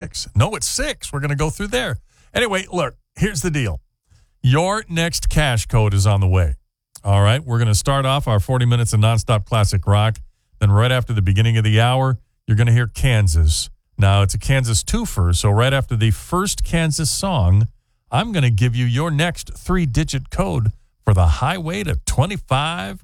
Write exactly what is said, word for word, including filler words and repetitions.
six. No, it's six. We're going to go through there. Anyway, look, here's the deal. Your next cash code is on the way. All right, we're going to start off our forty minutes of nonstop classic rock. Then right after the beginning of the hour, you're going to hear Kansas. Now, it's a Kansas twofer, so right after the first Kansas song, I'm going to give you your next three-digit code for the highway to twenty-five